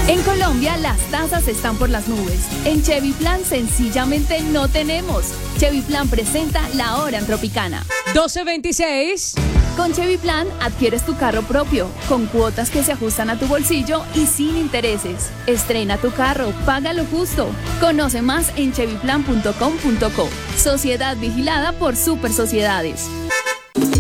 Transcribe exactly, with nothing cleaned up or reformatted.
En Colombia las tasas están por las nubes. En Chevy Plan sencillamente no tenemos. Chevy Plan presenta La Hora en Tropicana. doce veintiséis. Con Chevy Plan adquieres tu carro propio, con cuotas que se ajustan a tu bolsillo y sin intereses. Estrena tu carro, paga lo justo. Conoce más en chevy plan punto com punto co. Sociedad vigilada por Super Sociedades.